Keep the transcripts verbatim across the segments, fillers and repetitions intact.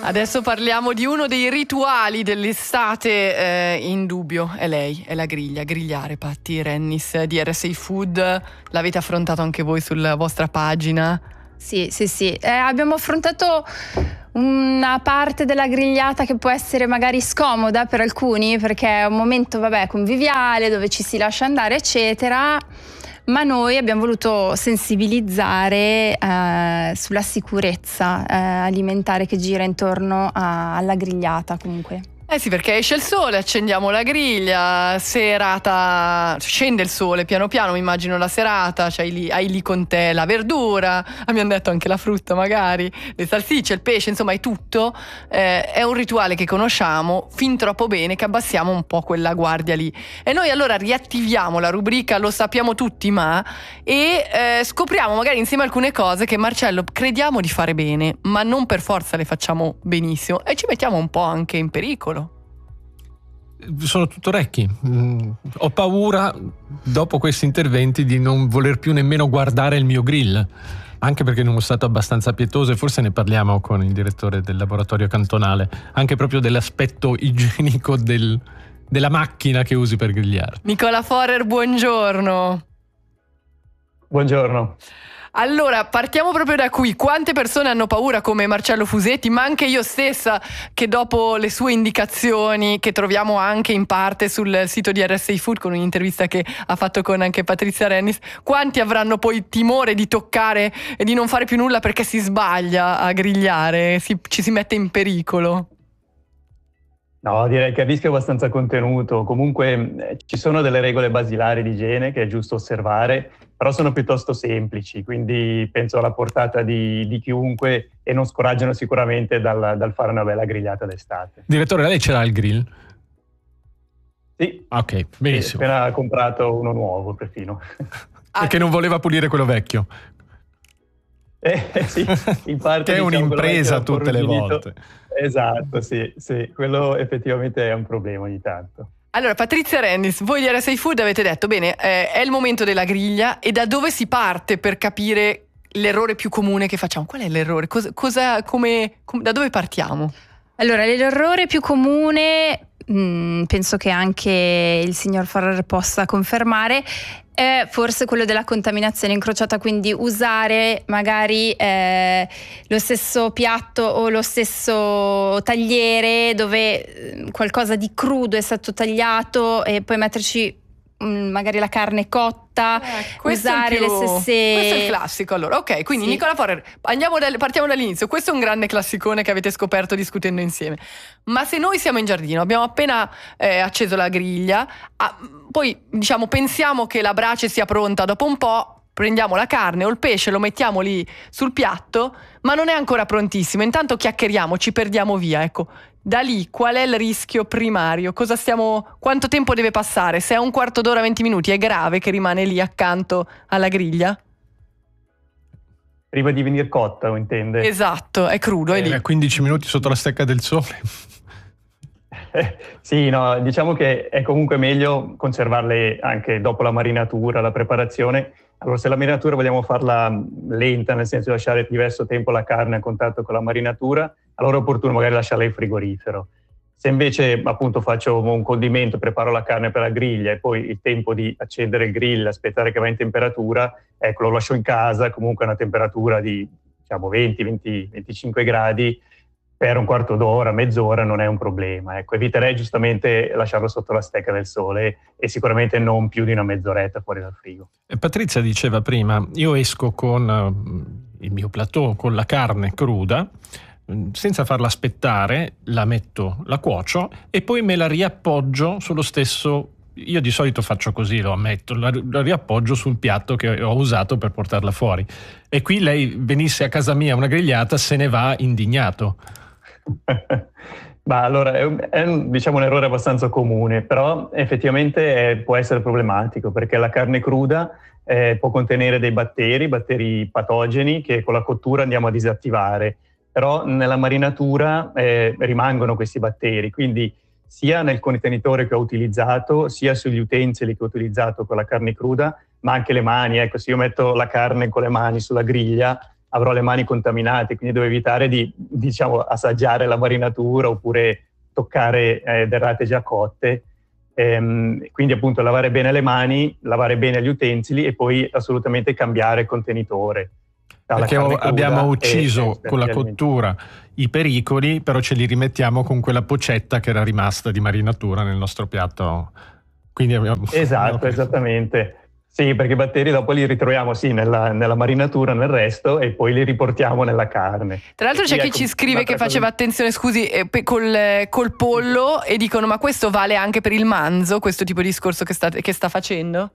Adesso parliamo di uno dei rituali dell'estate eh, indubbio, è lei, è la griglia, grigliare. Patti Rennis di R S I Food, l'avete affrontato anche voi sulla vostra pagina? Sì, sì, sì, eh, abbiamo affrontato una parte della grigliata che può essere magari scomoda per alcuni, perché è un momento, vabbè, conviviale, dove ci si lascia andare, eccetera. Ma noi abbiamo voluto sensibilizzare eh, sulla sicurezza eh, alimentare che gira intorno a, alla grigliata comunque. Eh sì, perché esce il sole, accendiamo la griglia, serata, scende il sole piano piano, mi immagino la serata, cioè hai lì, hai lì con te la verdura, abbiamo detto anche la frutta magari, le salsicce, il pesce, insomma è tutto. Eh, è un rituale che conosciamo fin troppo bene che abbassiamo un po' quella guardia lì. E noi allora riattiviamo la rubrica Lo sappiamo tutti ma e eh, scopriamo magari insieme alcune cose che, Marcello, crediamo di fare bene, ma non per forza le facciamo benissimo e ci mettiamo un po' anche in pericolo. Sono tutto orecchi. Mm, ho paura dopo questi interventi di non voler più nemmeno guardare il mio grill, anche perché non è stato abbastanza pietoso, e forse ne parliamo con il direttore del laboratorio cantonale, anche proprio dell'aspetto igienico del, della macchina che usi per grigliare. Nicola Forer, buongiorno. Buongiorno. Allora, partiamo proprio da qui. Quante persone hanno paura come Marcello Fusetti, ma anche io stessa, che dopo le sue indicazioni, che troviamo anche in parte sul sito di R S I Food con un'intervista che ha fatto con anche Patrizia Rennis, quanti avranno poi timore di toccare e di non fare più nulla perché si sbaglia a grigliare, si, ci si mette in pericolo? No, direi che il rischio è abbastanza contenuto. Comunque eh, ci sono delle regole basilari di igiene che è giusto osservare, però sono piuttosto semplici, quindi penso alla portata di, di chiunque e non scoraggiano sicuramente dal, dal fare una bella grigliata d'estate. Direttore, lei ce l'ha il grill? Sì. Ok, benissimo. Ho appena comprato uno nuovo, perfino. Perché non voleva pulire quello vecchio. Eh, sì, in parte che è diciamo, un'impresa tutte le volte. Esatto, sì, sì, quello effettivamente è un problema ogni tanto. Allora, Patrizia Rennis, voi di R S I Food avete detto, bene, eh, è il momento della griglia, e da dove si parte per capire l'errore più comune che facciamo? Qual è l'errore? Cosa, cosa come, com, da dove partiamo? Allora, l'errore più comune, mh, penso che anche il signor Farrer possa confermare, è forse quello della contaminazione incrociata, quindi usare magari eh, lo stesso piatto o lo stesso tagliere dove qualcosa di crudo è stato tagliato e poi metterci mh, magari la carne cotta, eh, usare più, le stesse... Questo è il classico allora, ok, quindi sì. Nicola Forer, andiamo dal, partiamo dall'inizio, questo è un grande classicone che avete scoperto discutendo insieme, ma se noi siamo in giardino, abbiamo appena eh, acceso la griglia, ah, poi diciamo pensiamo che la brace sia pronta, dopo un po' prendiamo la carne o il pesce, lo mettiamo lì sul piatto, ma non è ancora prontissimo, intanto chiacchieriamo, ci perdiamo via, ecco. Da lì qual è il rischio primario? Cosa stiamo, quanto tempo deve passare? Se è un quarto d'ora, venti minuti, è grave che rimane lì accanto alla griglia? Prima di venire cotta, lo intende? Esatto, è crudo, è eh, lì. quindici minuti sotto la stecca del sole. Eh, sì, no, diciamo che è comunque meglio conservarle anche dopo la marinatura, la preparazione. Allora, se la marinatura vogliamo farla lenta, nel senso di lasciare diverso tempo la carne a contatto con la marinatura, allora è opportuno magari lasciarla in frigorifero. Se invece appunto faccio un condimento, preparo la carne per la griglia e poi il tempo di accendere il grill, aspettare che va in temperatura, ecco, lo lascio in casa, comunque a una temperatura di diciamo venti venti venticinque gradi, per un quarto d'ora, mezz'ora non è un problema. Ecco, eviterei giustamente lasciarlo sotto la stecca del sole e sicuramente non più di una mezz'oretta fuori dal frigo. E Patrizia diceva prima, io esco con uh, il mio plateau, con la carne cruda, senza farla aspettare, la metto, la cuocio e poi me la riappoggio sullo stesso. Io di solito faccio così, lo ammetto, la, la riappoggio sul piatto che ho usato per portarla fuori. E qui lei venisse a casa mia a una grigliata, se ne va indignato. Ma allora è, un, è un, diciamo un errore abbastanza comune, però effettivamente è, può essere problematico perché la carne cruda eh, può contenere dei batteri, batteri patogeni che con la cottura andiamo a disattivare, però nella marinatura eh, rimangono questi batteri, quindi sia nel contenitore che ho utilizzato, sia sugli utensili che ho utilizzato con la carne cruda, ma anche le mani. Ecco, se io metto la carne con le mani sulla griglia, avrò le mani contaminate, quindi devo evitare di, diciamo, assaggiare la marinatura oppure toccare eh, derrate già cotte. Ehm, quindi appunto lavare bene le mani, lavare bene gli utensili e poi assolutamente cambiare il contenitore. Perché abbiamo ucciso e, con la cottura i pericoli, però ce li rimettiamo con quella poccetta che era rimasta di marinatura nel nostro piatto. Quindi abbiamo... Esatto, okay. Esattamente. Sì, perché i batteri dopo li ritroviamo sì nella, nella marinatura, nel resto, e poi li riportiamo nella carne. Tra l'altro c'è chi ecco, ci scrive che faceva cosa... attenzione, scusi, eh, col, col pollo, e dicono ma questo vale anche per il manzo, questo tipo di discorso che sta, che sta facendo?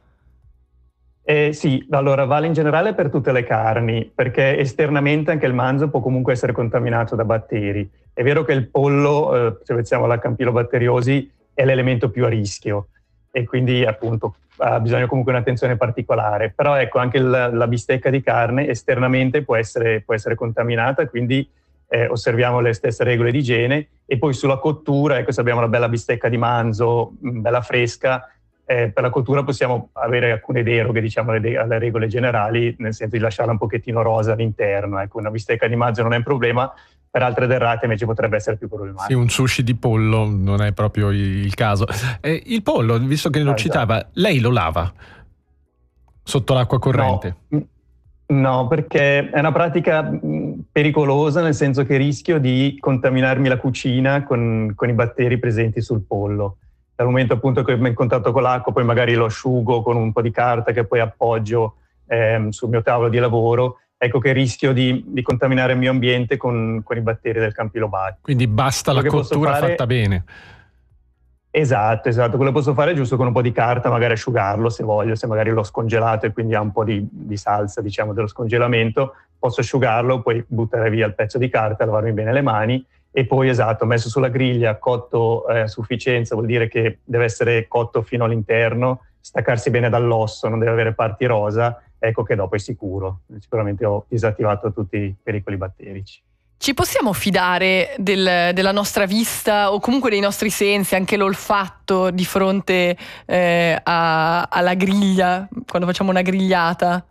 Eh, sì, allora vale in generale per tutte le carni, perché esternamente anche il manzo può comunque essere contaminato da batteri. È vero che il pollo, eh, se pensiamo alla campilobatteriosi, è l'elemento più a rischio e quindi appunto ha bisogno comunque un'attenzione particolare. Però ecco, anche la, la bistecca di carne esternamente può essere, può essere contaminata, quindi eh, osserviamo le stesse regole di igiene. E poi sulla cottura, ecco, se abbiamo una bella bistecca di manzo, bella fresca, Eh, per la cottura possiamo avere alcune deroghe, diciamo, alle, alle regole generali, nel senso di lasciarla un pochettino rosa all'interno. Ecco, una bistecca di manzo non è un problema, per altre derrate invece potrebbe essere più problematico. Sì, un sushi di pollo non è proprio il caso. Eh, il pollo, visto che lo ah, citava, esatto. Lei lo lava sotto l'acqua corrente? No, no, perché è una pratica pericolosa, nel senso che rischio di contaminarmi la cucina con, con i batteri presenti sul pollo. Dal momento appunto che mi in contatto con l'acqua, poi magari lo asciugo con un po' di carta che poi appoggio ehm, sul mio tavolo di lavoro, ecco che rischio di, di contaminare il mio ambiente con, con i batteri del Campylobacter. Quindi basta quello la cottura fare... fatta bene. Esatto, esatto. Quello che posso fare è giusto con un po' di carta, magari asciugarlo se voglio, se magari l'ho scongelato e quindi ha un po' di, di salsa, diciamo, dello scongelamento, posso asciugarlo, poi buttare via il pezzo di carta, lavarmi bene le mani. E poi esatto, messo sulla griglia, cotto eh, a sufficienza, vuol dire che deve essere cotto fino all'interno, staccarsi bene dall'osso, non deve avere parti rosa, ecco che dopo è sicuro. Sicuramente ho disattivato tutti i pericoli batterici. Ci possiamo fidare del, della nostra vista o comunque dei nostri sensi, anche l'olfatto di fronte eh, a, alla griglia, quando facciamo una grigliata?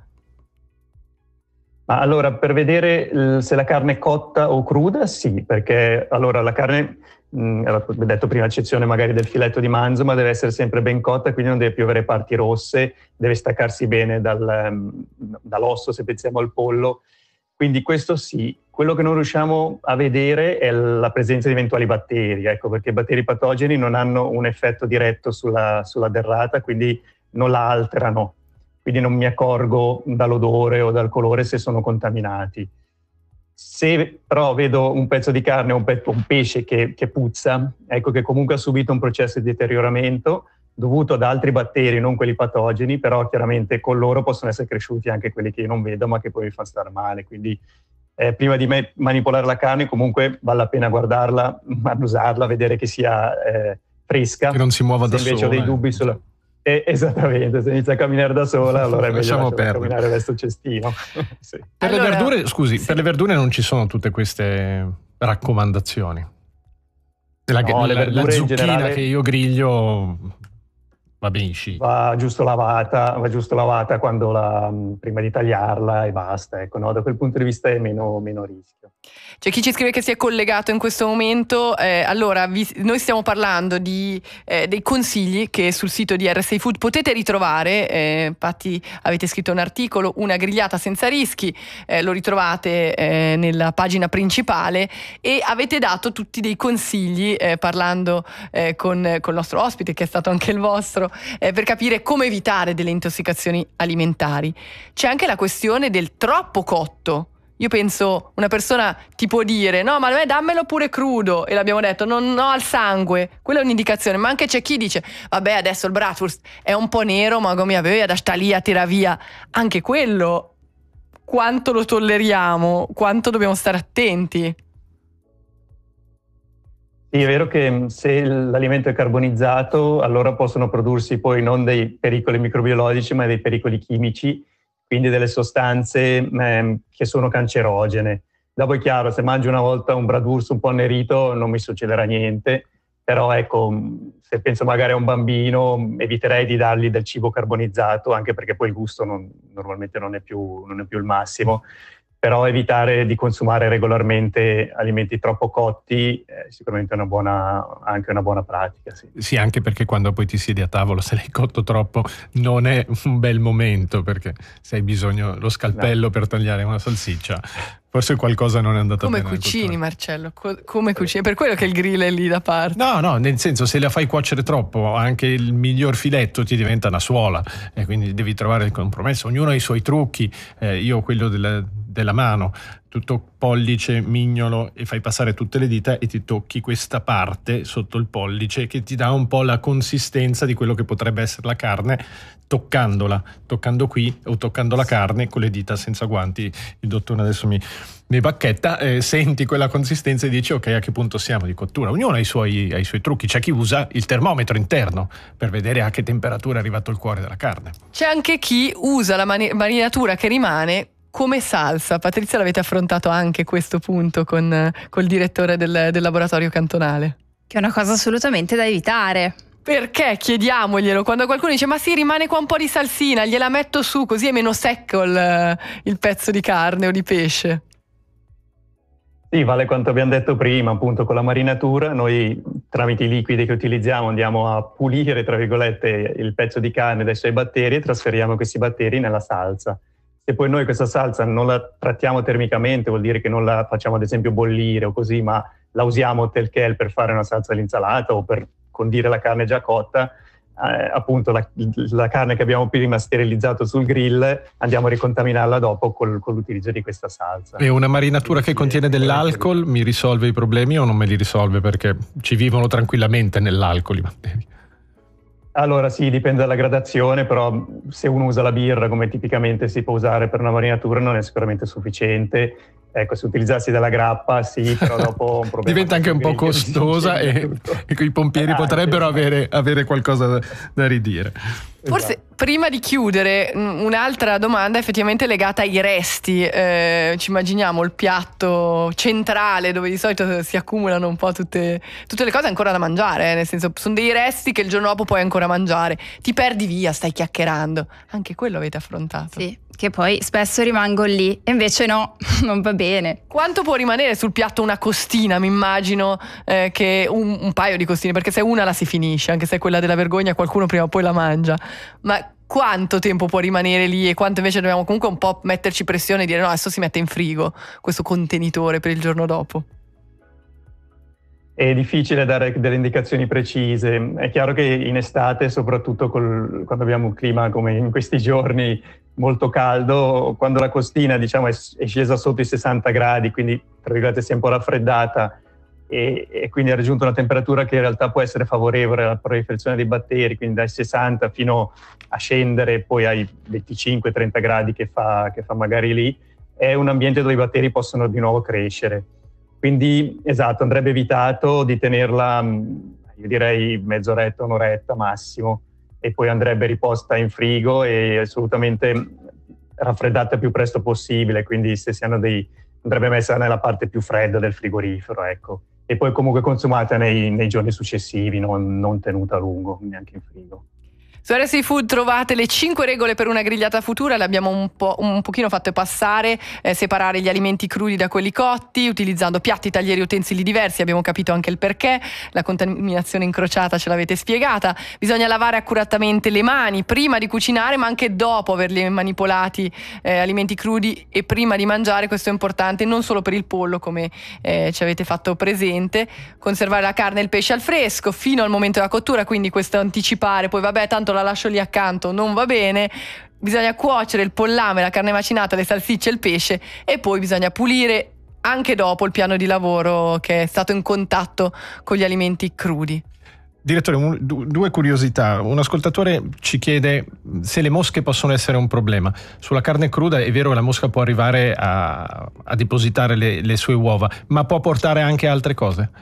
Ma allora, per vedere se la carne è cotta o cruda, sì, perché allora la carne, mh, ho detto prima, eccezione magari del filetto di manzo, ma deve essere sempre ben cotta, quindi non deve più avere parti rosse, deve staccarsi bene dal, um, dall'osso se pensiamo al pollo, quindi questo sì. Quello che non riusciamo a vedere è la presenza di eventuali batteri, ecco, perché i batteri patogeni non hanno un effetto diretto sulla, sulla derrata, quindi non la alterano. Quindi non mi accorgo dall'odore o dal colore se sono contaminati. Se però vedo un pezzo di carne o un, pe- un pesce che, che puzza, ecco che comunque ha subito un processo di deterioramento dovuto ad altri batteri, non quelli patogeni, però chiaramente con loro possono essere cresciuti anche quelli che io non vedo ma che poi mi fanno stare male. Quindi eh, prima di me manipolare la carne comunque vale la pena guardarla, annusarla, vedere che sia eh, fresca. Che non si muova da sola. Se invece ho dei dubbi sulla... Eh, esattamente, se inizia a camminare da sola allora è meglio camminare verso il cestino. Sì. Per allora, le verdure, scusi, sì. per le verdure non ci sono tutte queste raccomandazioni. La, no, la, le verdure la zucchina in generale, che io griglio va benissimo. Va giusto lavata, va giusto lavata quando la, prima di tagliarla e basta. Ecco, no? Da quel punto di vista è meno, meno rischio. C'è chi ci scrive che si è collegato in questo momento. Eh, allora, vi, noi stiamo parlando di, eh, dei consigli che sul sito di R sei Food potete ritrovare. Eh, infatti avete scritto un articolo, una grigliata senza rischi, eh, lo ritrovate eh, nella pagina principale e avete dato tutti dei consigli eh, parlando eh, con, con il nostro ospite, che è stato anche il vostro, eh, per capire come evitare delle intossicazioni alimentari. C'è anche la questione del troppo cotto. Io penso, una persona ti può dire no, ma a me dammelo pure crudo, e l'abbiamo detto, non ho al sangue, quella è un'indicazione. Ma anche c'è chi dice vabbè, adesso il bratwurst è un po' nero, ma come aveva da sta lì a tira via. Anche quello, quanto lo tolleriamo, quanto dobbiamo stare attenti. Sì, è vero che se l'alimento è carbonizzato allora possono prodursi poi non dei pericoli microbiologici ma dei pericoli chimici, quindi delle sostanze eh, che sono cancerogene. Dopo è chiaro, se mangio una volta un bratwurst un po' annerito non mi succederà niente, però ecco, se penso magari a un bambino eviterei di dargli del cibo carbonizzato, anche perché poi il gusto non, normalmente non è, più, non è più il massimo. però evitare di consumare regolarmente alimenti troppo cotti è sicuramente una buona, anche una buona pratica. Sì. Sì, anche perché quando poi ti siedi a tavolo, se l'hai cotto troppo, non è un bel momento, perché se hai bisogno lo scalpello no. per tagliare una salsiccia, forse qualcosa non è andato come bene. Come cucini, Marcello? Co- come cucini? Per quello che il grill è lì da parte. No, no, nel senso, se la fai cuocere troppo, anche il miglior filetto ti diventa una suola, e quindi devi trovare il compromesso. Ognuno ha i suoi trucchi, eh, io ho quello della, della mano, tutto pollice, mignolo, e fai passare tutte le dita e ti tocchi questa parte sotto il pollice che ti dà un po' la consistenza di quello che potrebbe essere la carne, toccandola, toccando qui o toccando la carne con le dita senza guanti. Il dottore adesso mi, mi bacchetta, eh, senti quella consistenza e dici ok, a che punto siamo di cottura. Ognuno ha i suoi, ha i suoi trucchi. C'è chi usa il termometro interno per vedere a che temperatura è arrivato il cuore della carne. C'è anche chi usa la mani- marinatura che rimane come salsa. Patrizia, l'avete affrontato anche questo punto con col direttore del, del laboratorio cantonale? Che è una cosa assolutamente da evitare. Perché chiediamoglielo quando qualcuno dice ma sì, rimane qua un po' di salsina, gliela metto su così è meno secco il, il pezzo di carne o di pesce. Sì, vale quanto abbiamo detto prima, appunto con la marinatura noi tramite i liquidi che utilizziamo andiamo a pulire, tra virgolette, il pezzo di carne dai suoi batteri e trasferiamo questi batteri nella salsa. Se poi noi questa salsa non la trattiamo termicamente, vuol dire che non la facciamo ad esempio bollire o così, ma la usiamo tel quel per fare una salsa all'insalata o per condire la carne già cotta, eh, appunto la, la carne che abbiamo prima sterilizzato sul grill andiamo a ricontaminarla dopo col, con l'utilizzo di questa salsa. E una marinatura che contiene dell'alcol mi risolve i problemi o non me li risolve, perché ci vivono tranquillamente nell'alcol i batteri? Allora sì, dipende dalla gradazione, però se uno usa la birra come tipicamente si può usare per una marinatura non è sicuramente sufficiente. Ecco, se utilizzassi della grappa sì, però dopo un problema diventa anche un po' costosa e, e i pompieri anche, potrebbero avere, avere qualcosa da, da ridire. Forse esatto. Prima di chiudere, un'altra domanda effettivamente legata ai resti. Eh, ci immaginiamo il piatto centrale dove di solito si accumulano un po' tutte, tutte le cose ancora da mangiare, eh? Nel senso, sono dei resti che il giorno dopo puoi ancora mangiare. Ti perdi via, stai chiacchierando. Anche quello avete affrontato. Sì, che poi spesso rimangono lì e invece no, non va bene. Quanto può rimanere sul piatto una costina? Mi immagino eh, che un, un paio di costine, perché se una la si finisce, anche se è quella della vergogna qualcuno prima o poi la mangia. Ma quanto tempo può rimanere lì e quanto invece dobbiamo comunque un po' metterci pressione e dire no, adesso si mette in frigo questo contenitore per il giorno dopo? È difficile dare delle indicazioni precise. È chiaro che in estate, soprattutto col, quando abbiamo un clima come in questi giorni molto caldo, quando la costina diciamo è, è scesa sotto i sessanta gradi, quindi tra virgolette si è un po' raffreddata e, e quindi ha raggiunto una temperatura che in realtà può essere favorevole alla proliferazione dei batteri, quindi dai sessanta fino a scendere poi ai venticinque trenta gradi che fa, che fa magari lì, è un ambiente dove i batteri possono di nuovo crescere. Quindi, esatto, andrebbe evitato di tenerla, io direi mezz'oretta, un'oretta massimo, e poi andrebbe riposta in frigo e assolutamente raffreddata il più presto possibile, quindi se si hanno dei, andrebbe messa nella parte più fredda del frigorifero, ecco. E poi comunque consumata nei, nei giorni successivi, non, non tenuta a lungo, neanche in frigo. Su R S I Food trovate le cinque regole per una grigliata futura, le abbiamo un, po', un pochino fatte passare, eh, separare gli alimenti crudi da quelli cotti, utilizzando piatti, taglieri e utensili diversi, abbiamo capito anche il perché, la contaminazione incrociata ce l'avete spiegata, bisogna lavare accuratamente le mani prima di cucinare ma anche dopo averli manipolati eh, alimenti crudi e prima di mangiare, questo è importante non solo per il pollo come eh, ci avete fatto presente, conservare la carne e il pesce al fresco fino al momento della cottura, quindi questo anticipare, poi vabbè tanto la lascio lì accanto, non va bene, bisogna cuocere il pollame, la carne macinata, le salsicce e il pesce e poi bisogna pulire anche dopo il piano di lavoro che è stato in contatto con gli alimenti crudi. Direttore, un, due curiosità. Un ascoltatore ci chiede se le mosche possono essere un problema. Sulla carne cruda è vero che la mosca può arrivare a, a depositare le, le sue uova, ma può portare anche altre cose?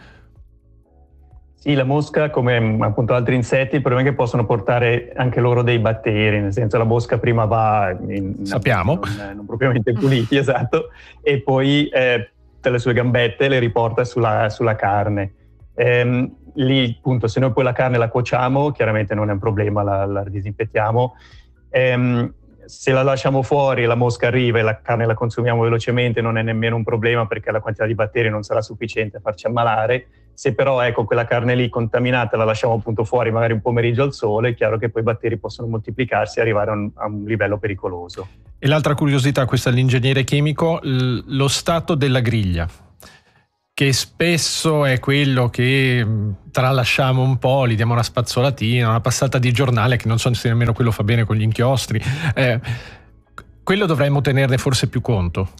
Sì, la mosca, come appunto altri insetti, il problema è che possono portare anche loro dei batteri, nel senso la mosca prima va in, sappiamo non, non propriamente puliti, esatto, e poi eh, tutte le sue gambette le riporta sulla, sulla carne. Ehm, lì appunto se noi poi la carne la cuociamo, chiaramente non è un problema, la, la disinfettiamo. Ehm, se la lasciamo fuori la mosca arriva e la carne la consumiamo velocemente, non è nemmeno un problema perché la quantità di batteri non sarà sufficiente a farci ammalare. Se però ecco quella carne lì contaminata la lasciamo appunto fuori magari un pomeriggio al sole, è chiaro che poi i batteri possono moltiplicarsi e arrivare a un, a un livello pericoloso. E l'altra curiosità, questa all'ingegnere chimico, l- lo stato della griglia, che spesso è quello che tralasciamo un po', gli diamo una spazzolatina, una passata di giornale, che non so se nemmeno quello fa bene con gli inchiostri. Eh, quello dovremmo tenerne forse più conto.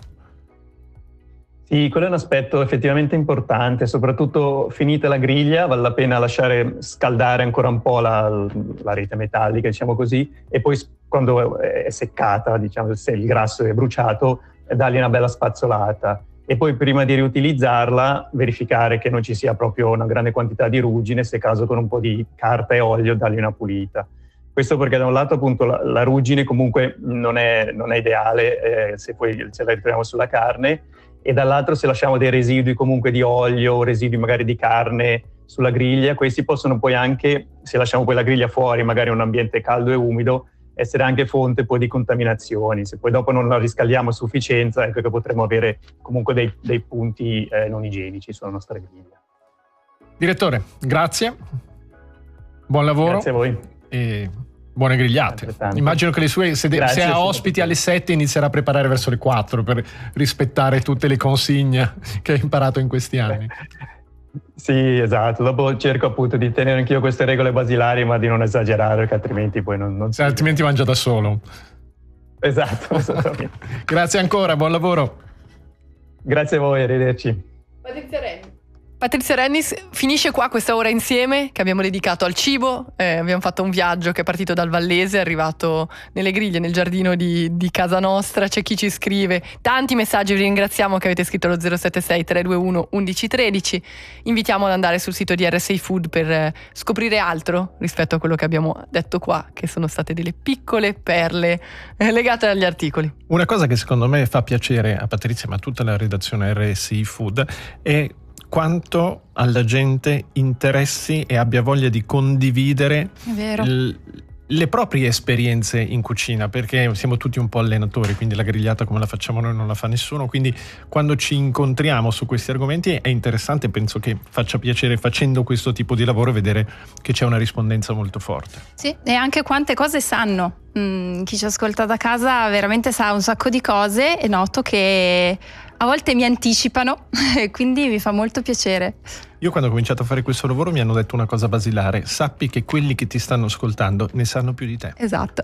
Sì, quello è un aspetto effettivamente importante, soprattutto finita la griglia vale la pena lasciare scaldare ancora un po' la, la rete metallica, diciamo così, e poi quando è seccata, diciamo, se il grasso è bruciato, dargli una bella spazzolata. E poi prima di riutilizzarla verificare che non ci sia proprio una grande quantità di ruggine, se caso con un po' di carta e olio dargli una pulita. Questo perché da un lato appunto la, la ruggine comunque non è, non è ideale eh, se poi se la ritroviamo sulla carne, e dall'altro se lasciamo dei residui comunque di olio, residui magari di carne sulla griglia, questi possono poi anche, se lasciamo poi la griglia fuori magari in un ambiente caldo e umido, essere anche fonte poi di contaminazioni. Se poi dopo non la riscaldiamo a sufficienza, ecco che potremo avere comunque dei, dei punti eh, non igienici sulla nostra griglia. Direttore, grazie, buon lavoro. Grazie a voi. E buone grigliate. Immagino che le sue, se, de- se ha ospiti alle sette, inizierà a preparare verso le quattro per rispettare tutte le consigne che ha imparato in questi anni. Sì, esatto. Dopo cerco appunto di tenere anch'io queste regole basilari, ma di non esagerare, perché altrimenti poi non... non se altrimenti mangia da solo. Esatto, esattamente. Grazie ancora, buon lavoro. Grazie a voi, arrivederci. Patrizia Rennis. Patrizia Rennis, finisce qua questa ora insieme che abbiamo dedicato al cibo. Eh, abbiamo fatto un viaggio che è partito dal Vallese, è arrivato nelle griglie, nel giardino di, di casa nostra. C'è chi ci scrive tanti messaggi, vi ringraziamo che avete scritto allo zero sette sei tre due uno uno uno uno tre. Invitiamo ad andare sul sito di R sei Food per eh, scoprire altro rispetto a quello che abbiamo detto qua, che sono state delle piccole perle eh, legate agli articoli. Una cosa che secondo me fa piacere a Patrizia, ma a tutta la redazione R sei Food, è quanto alla gente interessi e abbia voglia di condividere l- le proprie esperienze in cucina, perché siamo tutti un po' allenatori, quindi la grigliata come la facciamo noi non la fa nessuno, quindi quando ci incontriamo su questi argomenti è interessante, penso che faccia piacere facendo questo tipo di lavoro vedere che c'è una rispondenza molto forte. Sì, e anche quante cose sanno. Mm, chi ci ascolta da casa veramente sa un sacco di cose e noto che a volte mi anticipano e quindi mi fa molto piacere. Io quando ho cominciato a fare questo lavoro mi hanno detto una cosa basilare: sappi che quelli che ti stanno ascoltando ne sanno più di te. Esatto.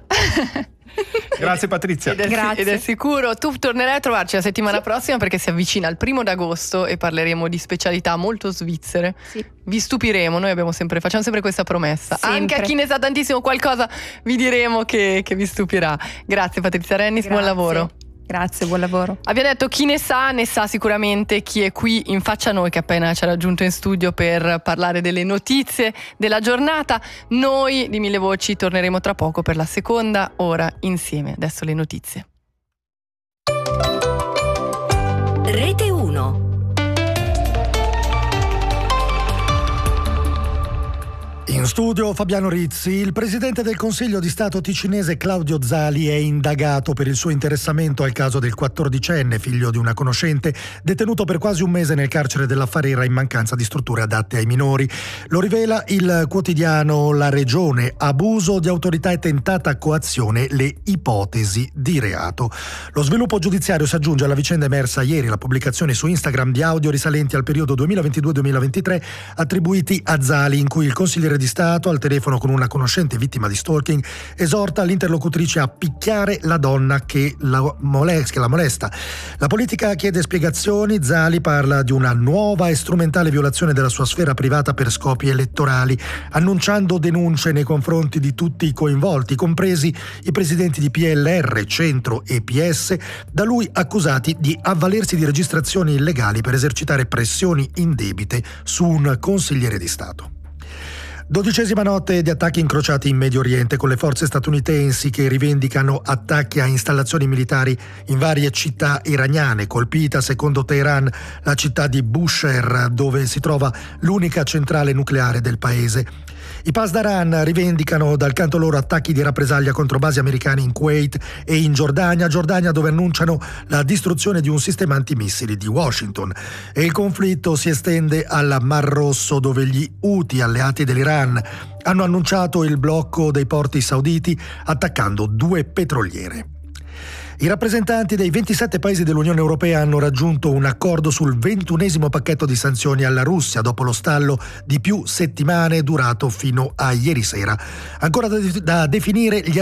Grazie Patrizia. Ed è, Grazie. Ed è sicuro, tu tornerai a trovarci la settimana sì. prossima, perché si avvicina il primo d'agosto e parleremo di specialità molto svizzere. Sì. Vi stupiremo, noi abbiamo sempre, facciamo sempre questa promessa. Sempre. Anche a chi ne sa tantissimo qualcosa vi diremo che, che vi stupirà. Grazie Patrizia Rennis, buon lavoro. Grazie, buon lavoro. Abbiamo detto chi ne sa, ne sa sicuramente chi è qui in faccia a noi, che appena ci ha raggiunto in studio per parlare delle notizie della giornata. Noi di Mille Voci torneremo tra poco per la seconda ora insieme. Adesso le notizie. Rete uno. In studio Fabiano Rizzi. Il presidente del Consiglio di Stato ticinese Claudio Zali è indagato per il suo interessamento al caso del quattordicenne, figlio di una conoscente, detenuto per quasi un mese nel carcere della Farera in mancanza di strutture adatte ai minori. Lo rivela il quotidiano La Regione. Abuso di autorità e tentata coazione, le ipotesi di reato. Lo sviluppo giudiziario si aggiunge alla vicenda emersa ieri, la pubblicazione su Instagram di audio risalenti al periodo duemilaventidue duemilaventitré attribuiti a Zali, in cui il consigliere di Stato, al telefono con una conoscente vittima di stalking, esorta l'interlocutrice a picchiare la donna che la, molest- che la molesta. La politica chiede spiegazioni. Zali parla di una nuova e strumentale violazione della sua sfera privata per scopi elettorali, annunciando denunce nei confronti di tutti i coinvolti, compresi i presidenti di P L R, Centro e P S, da lui accusati di avvalersi di registrazioni illegali per esercitare pressioni indebite su un consigliere di Stato. Dodicesima notte di attacchi incrociati in Medio Oriente, con le forze statunitensi che rivendicano attacchi a installazioni militari in varie città iraniane. Colpita, secondo Teheran, la città di Bushehr, dove si trova l'unica centrale nucleare del paese. I Pasdaran rivendicano dal canto loro attacchi di rappresaglia contro basi americane in Kuwait e in Giordania, Giordania dove annunciano la distruzione di un sistema antimissili di Washington. E il conflitto si estende al Mar Rosso, dove gli Houthi, alleati dell'Iran, hanno annunciato il blocco dei porti sauditi attaccando due petroliere. I rappresentanti dei ventisette paesi dell'Unione Europea hanno raggiunto un accordo sul ventunesimo pacchetto di sanzioni alla Russia dopo lo stallo di più settimane durato fino a ieri sera. Ancora da, da definire gli